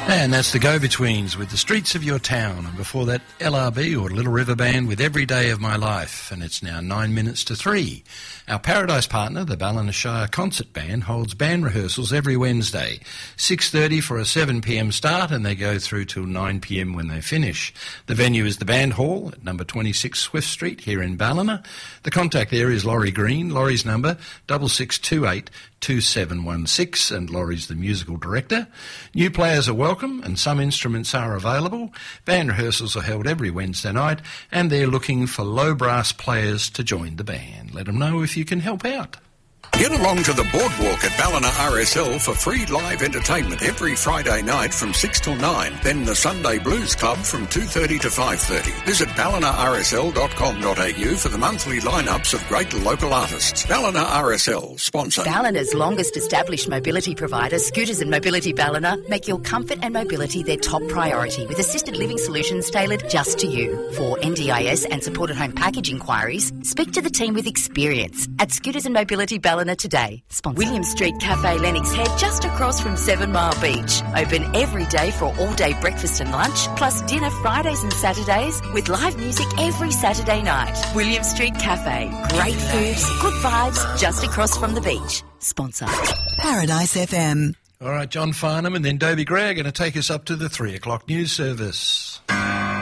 And that's the Go-Betweens with The Streets of Your Town. And before that, LRB or Little River Band with Every Day of My Life. And it's now 9 minutes to 3. Our Paradise partner, the Ballina Shire Concert Band, holds band rehearsals every Wednesday. 6:30 for a 7 p.m. start, and they go through till 9 p.m. when they finish. The venue is the Band Hall at number 26 Swift Street here in Ballina. The contact there is Laurie Green. Laurie's number 6628 2716, and Laurie's the musical director. New players are welcome and some instruments are available. Band rehearsals are held every Wednesday night and they're looking for low brass players to join the band. Let them know if you can help out. Get along to the Boardwalk at Ballina RSL for free live entertainment every Friday night from 6 till 9. Then the Sunday Blues Club from 2:30 to 5:30. Visit ballinarsl.com.au for the monthly lineups of great local artists. Ballina RSL, sponsor. Ballina's longest established mobility provider, Scooters and Mobility Ballina, make your comfort and mobility their top priority with assisted living solutions tailored just to you. For NDIS and supported home package inquiries, speak to the team with experience at Scooters and Mobility Ballina today. Sponsor. William Street Cafe Lennox Head, just across from 7 Mile Beach. Open every day for all-day breakfast and lunch, plus dinner Fridays and Saturdays with live music every Saturday night. William Street Cafe. Great foods, good vibes, just across from the beach. Sponsor. Paradise FM. All right, John Farnham and then Dobie Gray are going to take us up to the 3 o'clock news service.